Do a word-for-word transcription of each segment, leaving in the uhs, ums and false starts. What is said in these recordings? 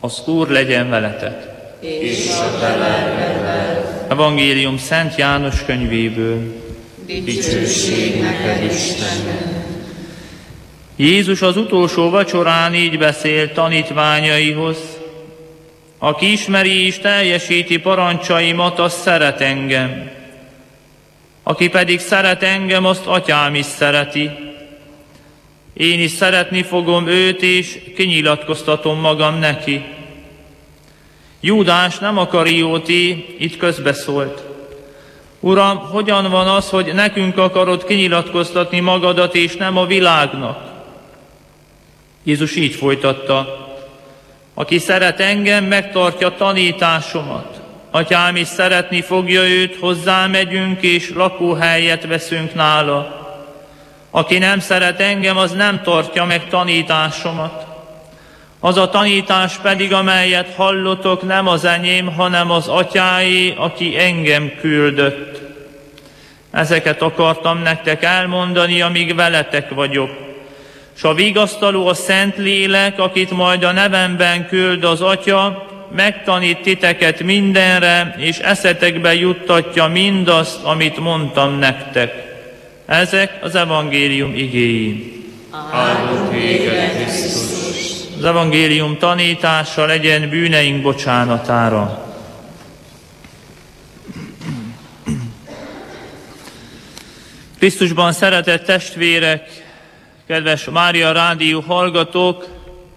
Az Úr legyen veletek. És a te lelkeddel. Evangélium Szent János könyvéből. Dicsőség neked, Istenünk. Jézus az utolsó vacsorán így beszélt tanítványaihoz: aki ismeri és teljesíti parancsaimat, az szeret engem. Aki pedig szeret engem, azt Atyám is szereti. Én is szeretni fogom őt, és kinyilatkoztatom magam neki. Júdás, nem a Karióti, itt közbeszólt: Uram, hogyan van az, hogy nekünk akarod kinyilatkoztatni magadat, és nem a világnak? Jézus így folytatta: aki szeret engem, megtartja tanításomat. Atyám is szeretni fogja őt, hozzám megyünk, és lakóhelyet veszünk nála. Aki nem szeret engem, az nem tartja meg tanításomat. Az a tanítás pedig, amelyet hallotok, nem az enyém, hanem az Atyáé, aki engem küldött. Ezeket akartam nektek elmondani, amíg veletek vagyok. S a vigasztaló, a Szentlélek, akit majd a nevemben küld az Atya, megtanít titeket mindenre, és eszetekbe juttatja mindazt, amit mondtam nektek. Ezek az evangélium igéi. Áldott téged, Krisztus! Az evangélium tanítása legyen bűneink bocsánatára. Krisztusban szeretett testvérek, kedves Mária Rádió hallgatók,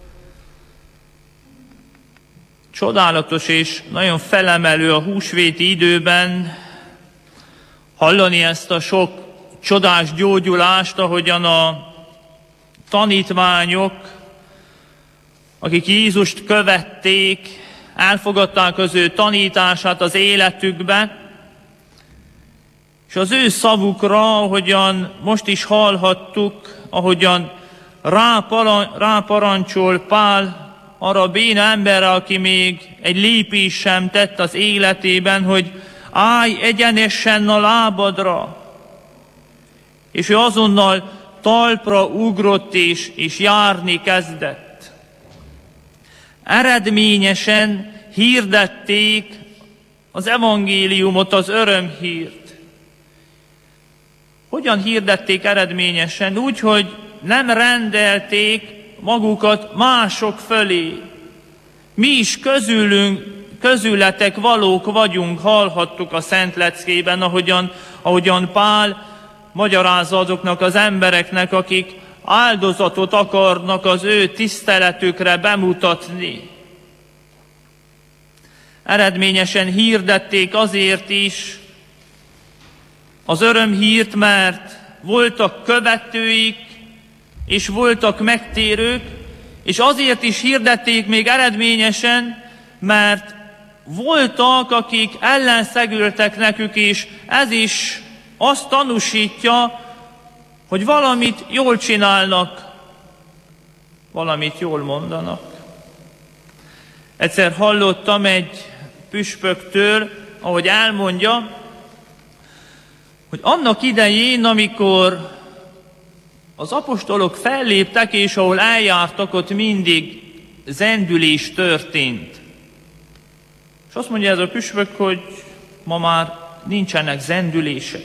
csodálatos és nagyon felemelő a húsvéti időben hallani ezt a sok csodás gyógyulást, ahogyan a tanítványok, akik Jézust követték, elfogadták az ő tanítását az életükbe, és az ő szavukra, ahogyan most is hallhattuk, ahogyan ráparancsol Pál arra a béna emberre, aki még egy lépés sem tett az életében, hogy állj egyenesen a lábadra. És ő azonnal talpra ugrott és, és járni kezdett. Eredményesen hirdették az evangéliumot, az örömhírt. Hogyan hirdették eredményesen? Úgy, hogy nem rendelték magukat mások fölé. Mi is közülünk, közületek valók vagyunk, hallhattuk a Szent Leckében, ahogyan, ahogyan Pál magyarázza azoknak az embereknek, akik áldozatot akarnak az ő tiszteletükre bemutatni. Eredményesen hirdették azért is az örömhírt, mert voltak követőik, és voltak megtérők, és azért is hirdették még eredményesen, mert voltak, akik ellenszegültek nekük, és ez is azt tanúsítja, hogy valamit jól csinálnak, valamit jól mondanak. Egyszer hallottam egy püspöktől, ahogy elmondja, hogy annak idején, amikor az apostolok felléptek, és ahol eljártak, ott mindig zendülés történt. És azt mondja ez a püspök, hogy ma már nincsenek zendülések.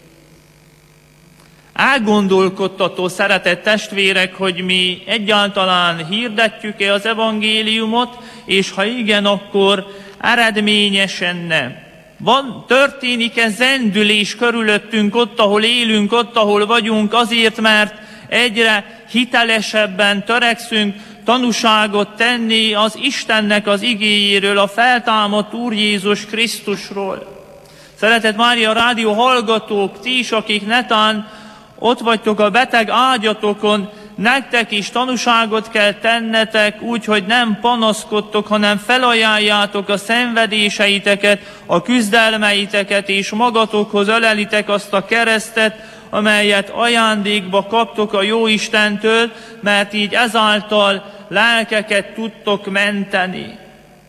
Elgondolkodtató, szeretett testvérek, hogy mi egyáltalán hirdetjük-e az evangéliumot, és ha igen, akkor eredményesen nem. Van, történik-e zendülés körülöttünk, ott, ahol élünk, ott, ahol vagyunk, azért, mert egyre hitelesebben törekszünk tanúságot tenni az Istennek az igéjéről, a feltámadt Úr Jézus Krisztusról. Szeretett Mária Rádió hallgatók, ti is, akik netán ott vagytok a beteg ágyatokon, nektek is tanúságot kell tennetek úgy, hogy nem panaszkodtok, hanem felajánljátok a szenvedéseiteket, a küzdelmeiteket, és magatokhoz ölelitek azt a keresztet, amelyet ajándékba kaptok a Jóistentől, mert így ezáltal lelkeket tudtok menteni.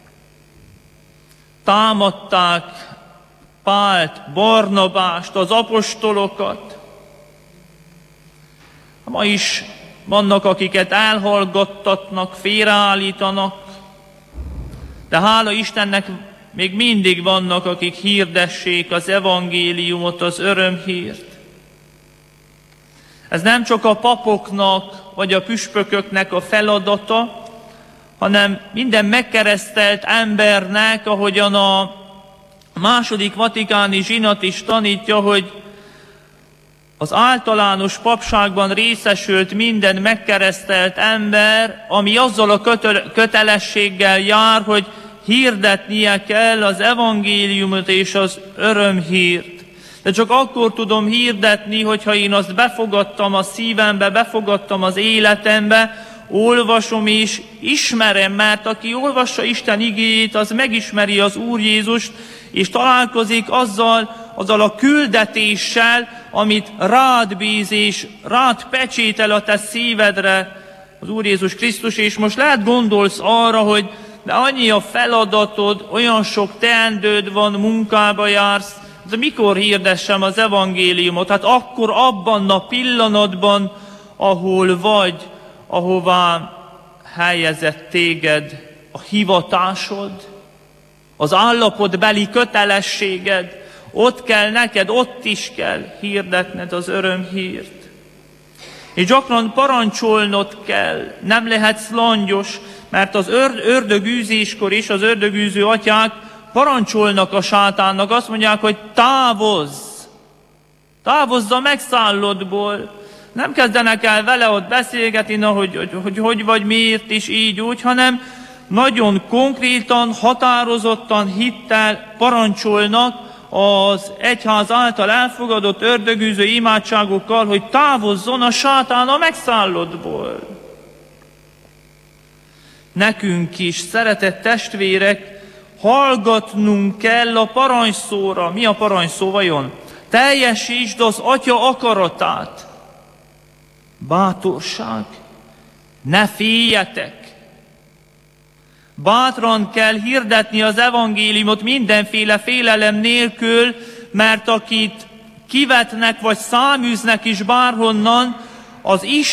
Támadták Pált, Barnabást, az apostolokat. Ma is vannak, akiket elhallgattatnak, félreállítanak, De hála Istennek még mindig vannak, akik hirdessék az evangéliumot, az örömhírt. Ez nem csak a papoknak vagy a püspököknek a feladata, hanem minden megkeresztelt embernek, ahogyan a második vatikáni zsinat is tanítja, hogy az általános papságban részesült minden megkeresztelt ember, ami azzal a kötelességgel jár, hogy hirdetnie kell az evangéliumot és az örömhírt. De csak akkor tudom hirdetni, hogyha én azt befogadtam a szívembe, befogadtam az életembe, olvasom és ismerem, mert aki olvassa Isten igéjét, az megismeri az Úr Jézust, és találkozik azzal, azzal a küldetéssel, amit rád bíz és rád pecsétel a te szívedre az Úr Jézus Krisztus, és most lehet gondolsz arra, hogy de annyi a feladatod, olyan sok teendőd van, munkába jársz, de mikor hirdessem az evangéliumot? Hát akkor abban a pillanatban, ahol vagy, ahová helyezett téged a hivatásod, az állapotbeli kötelességed, ott kell neked, ott is kell hirdetned az örömhírt. És gyakran parancsolnod kell, nem lehetsz langyos, mert az ördögűzéskor is az ördögűző atyák parancsolnak a sátánnak, azt mondják, hogy távozz, távozz a megszállodból. Nem kezdenek el vele ott beszélgetni, na, hogy, hogy, hogy hogy vagy, miért is így úgy, hanem nagyon konkrétan, határozottan, hittel parancsolnak az egyház által elfogadott ördögűző imádságokkal, hogy távozzon a sátán a megszállodból. Nekünk is, szeretett testvérek, hallgatnunk kell a parancsszóra. Mi a parancsszó vajon? Teljesítsd az Atya akaratát. Bátorság. Ne féljetek. Bátran kell hirdetni az evangéliumot mindenféle félelem nélkül, mert akit kivetnek vagy száműznek is bárhonnan, az Isten